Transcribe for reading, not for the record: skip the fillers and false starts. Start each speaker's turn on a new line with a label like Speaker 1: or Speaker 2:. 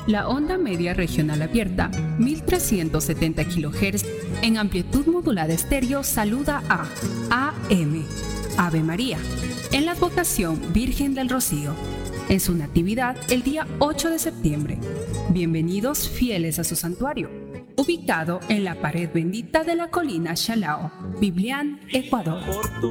Speaker 1: La onda media regional abierta, 1370 kHz, en amplitud modulada estéreo, saluda a AM, Ave María, en la advocación Virgen del Rocío, en su natividad el día 8 de septiembre. Bienvenidos fieles a su santuario, ubicado en la pared bendita de la colina Chalao, Biblián, Ecuador.
Speaker 2: Por tu